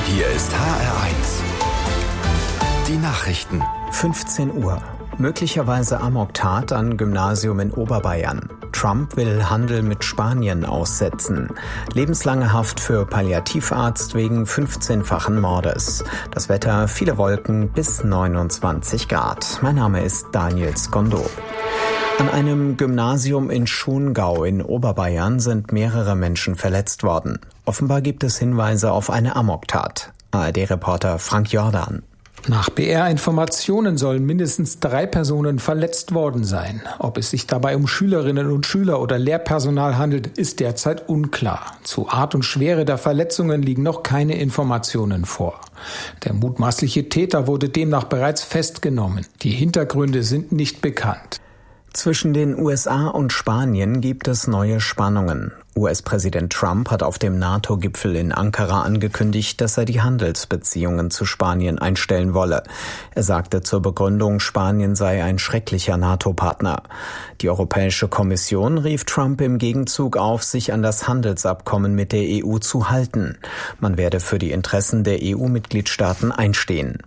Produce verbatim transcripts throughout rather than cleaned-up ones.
Hier ist H R eins. Die Nachrichten. fünfzehn Uhr. Möglicherweise Amoktat an Gymnasium in Oberbayern. Trump will Handel mit Spanien aussetzen. Lebenslange Haft für Palliativarzt wegen fünfzehnfachen Mordes. Das Wetter, viele Wolken bis neunundzwanzig Grad. Mein Name ist Daniel Skondo. An einem Gymnasium in Schongau in Oberbayern sind mehrere Menschen verletzt worden. Offenbar gibt es Hinweise auf eine Amoktat. A R D-Reporter Frank Jordan. Nach B R-Informationen sollen mindestens drei Personen verletzt worden sein. Ob es sich dabei um Schülerinnen und Schüler oder Lehrpersonal handelt, ist derzeit unklar. Zu Art und Schwere der Verletzungen liegen noch keine Informationen vor. Der mutmaßliche Täter wurde demnach bereits festgenommen. Die Hintergründe sind nicht bekannt. Zwischen den U S A und Spanien gibt es neue Spannungen. U S-Präsident Trump hat auf dem NATO-Gipfel in Ankara angekündigt, dass er die Handelsbeziehungen zu Spanien einstellen wolle. Er sagte zur Begründung, Spanien sei ein schrecklicher NATO-Partner. Die Europäische Kommission rief Trump im Gegenzug auf, sich an das Handelsabkommen mit der E U zu halten. Man werde für die Interessen der E U-Mitgliedstaaten einstehen.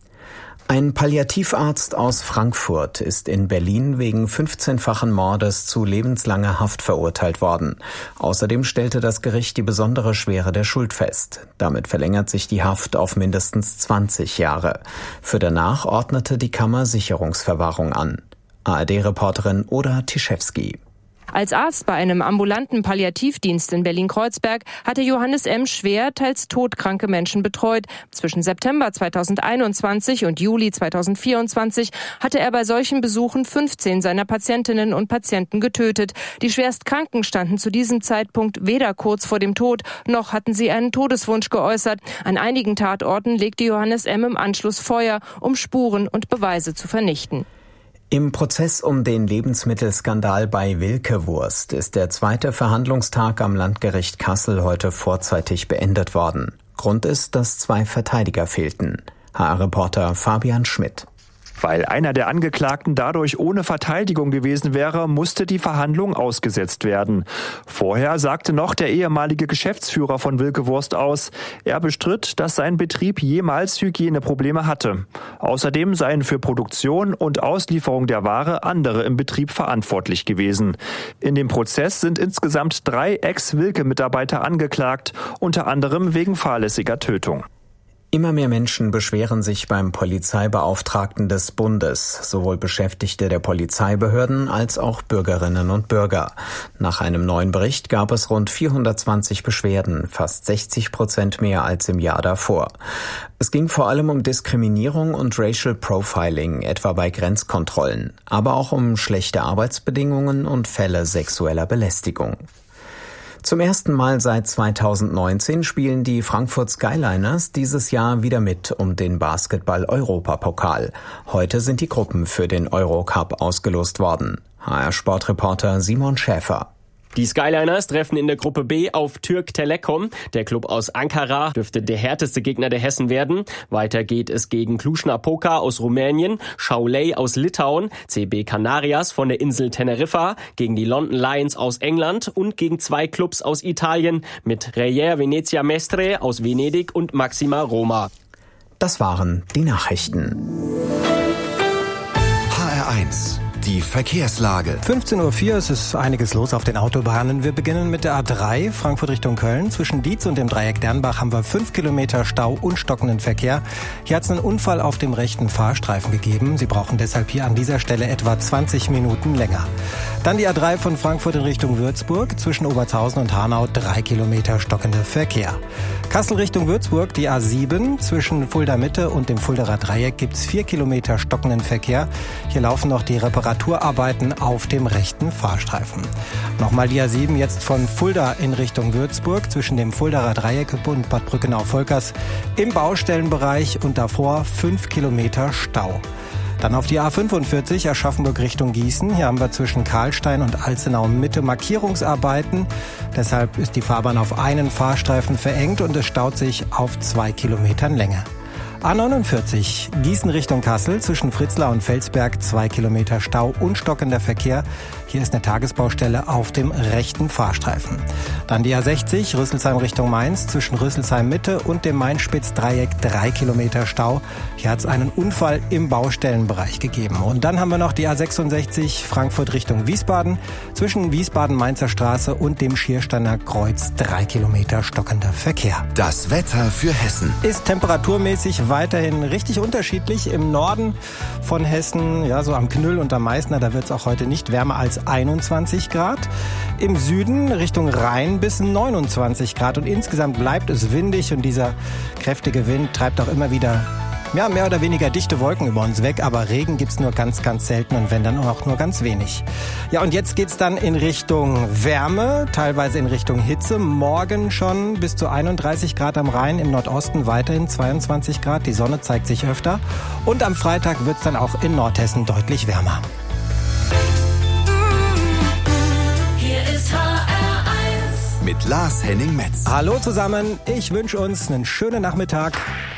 Ein Palliativarzt aus Frankfurt ist in Berlin wegen fünfzehnfachen Mordes zu lebenslanger Haft verurteilt worden. Außerdem stellte das Gericht die besondere Schwere der Schuld fest. Damit verlängert sich die Haft auf mindestens zwanzig Jahre. Für danach ordnete die Kammer Sicherungsverwahrung an. A R D-Reporterin Oda Tischewski. Als Arzt bei einem ambulanten Palliativdienst in Berlin-Kreuzberg hatte Johannes M. schwer, teils todkranke Menschen betreut. Zwischen September zweitausendeinundzwanzig und Juli zweitausendvierundzwanzig hatte er bei solchen Besuchen fünfzehn seiner Patientinnen und Patienten getötet. Die Schwerstkranken standen zu diesem Zeitpunkt weder kurz vor dem Tod, noch hatten sie einen Todeswunsch geäußert. An einigen Tatorten legte Johannes M. im Anschluss Feuer, um Spuren und Beweise zu vernichten. Im Prozess um den Lebensmittelskandal bei Wilke Wurst ist der zweite Verhandlungstag am Landgericht Kassel heute vorzeitig beendet worden. Grund ist, dass zwei Verteidiger fehlten. H R-Reporter Fabian Schmidt. Weil einer der Angeklagten dadurch ohne Verteidigung gewesen wäre, musste die Verhandlung ausgesetzt werden. Vorher sagte noch der ehemalige Geschäftsführer von Wilke Wurst aus, er bestritt, dass sein Betrieb jemals Hygieneprobleme hatte. Außerdem seien für Produktion und Auslieferung der Ware andere im Betrieb verantwortlich gewesen. In dem Prozess sind insgesamt drei Ex-Wilke-Mitarbeiter angeklagt, unter anderem wegen fahrlässiger Tötung. Immer mehr Menschen beschweren sich beim Polizeibeauftragten des Bundes, sowohl Beschäftigte der Polizeibehörden als auch Bürgerinnen und Bürger. Nach einem neuen Bericht gab es rund vierhundertzwanzig Beschwerden, fast sechzig Prozent mehr als im Jahr davor. Es ging vor allem um Diskriminierung und Racial Profiling, etwa bei Grenzkontrollen, aber auch um schlechte Arbeitsbedingungen und Fälle sexueller Belästigung. Zum ersten Mal seit zweitausendneunzehn spielen die Frankfurt Skyliners dieses Jahr wieder mit um den Basketball-Europapokal. Heute sind die Gruppen für den Eurocup ausgelost worden. H R-Sportreporter Simon Schäfer. Die Skyliners treffen in der Gruppe B auf Türk Telekom. Der Club aus Ankara dürfte der härteste Gegner der Hessen werden. Weiter geht es gegen Cluj-Napoca aus Rumänien, Šiauliai aus Litauen, C B Canarias von der Insel Teneriffa, gegen die London Lions aus England und gegen zwei Clubs aus Italien mit Reyer Venezia Mestre aus Venedig und Maxima Roma. Das waren die Nachrichten. H R eins. Die Verkehrslage. fünfzehn Uhr vier, es ist einiges los auf den Autobahnen. Wir beginnen mit der A drei, Frankfurt Richtung Köln. Zwischen Dietz und dem Dreieck Dernbach haben wir fünf Kilometer Stau und stockenden Verkehr. Hier hat es einen Unfall auf dem rechten Fahrstreifen gegeben. Sie brauchen deshalb hier an dieser Stelle etwa zwanzig Minuten länger. Dann die A drei von Frankfurt in Richtung Würzburg. Zwischen Obertshausen und Hanau drei Kilometer stockender Verkehr. Kassel Richtung Würzburg, die A sieben. Zwischen Fulda Mitte und dem Fuldaer Dreieck gibt es vier Kilometer stockenden Verkehr. Hier laufen noch die Reparaturarbeiten auf dem rechten Fahrstreifen. Nochmal die A sieben jetzt von Fulda in Richtung Würzburg. Zwischen dem Fuldaer Dreieck und Bad Brückenau-Volkers im Baustellenbereich und davor fünf Kilometer Stau. Dann auf die A fünfundvierzig Aschaffenburg Richtung Gießen. Hier haben wir zwischen Karlstein und Alzenau Mitte Markierungsarbeiten. Deshalb ist die Fahrbahn auf einen Fahrstreifen verengt und es staut sich auf zwei Kilometern Länge. A neunundvierzig, Gießen Richtung Kassel, zwischen Fritzlar und Felsberg, zwei Kilometer Stau und stockender Verkehr. Hier ist eine Tagesbaustelle auf dem rechten Fahrstreifen. Dann die A sechzig, Rüsselsheim Richtung Mainz, zwischen Rüsselsheim Mitte und dem Main-Spitz-Dreieck, drei Kilometer Stau. Hier hat es einen Unfall im Baustellenbereich gegeben. Und dann haben wir noch die A sechsundsechzig, Frankfurt Richtung Wiesbaden, zwischen Wiesbaden-Mainzer Straße und dem Schiersteiner Kreuz, drei Kilometer stockender Verkehr. Das Wetter für Hessen ist temperaturmäßig weiterhin richtig unterschiedlich. Im Norden von Hessen, ja, so am Knüll und am Meißner, da wird es auch heute nicht wärmer als einundzwanzig Grad. Im Süden Richtung Rhein bis neunundzwanzig Grad. Und insgesamt bleibt es windig und dieser kräftige Wind treibt auch immer wieder ja, mehr oder weniger dichte Wolken über uns weg, aber Regen gibt's nur ganz, ganz selten und wenn, dann auch nur ganz wenig. Ja, und jetzt geht's dann in Richtung Wärme, teilweise in Richtung Hitze. Morgen schon bis zu einunddreißig Grad am Rhein, im Nordosten weiterhin zweiundzwanzig Grad. Die Sonne zeigt sich öfter. Und am Freitag wird's dann auch in Nordhessen deutlich wärmer. Hier ist H R eins mit Lars Henning Metz. Hallo zusammen, ich wünsche uns einen schönen Nachmittag.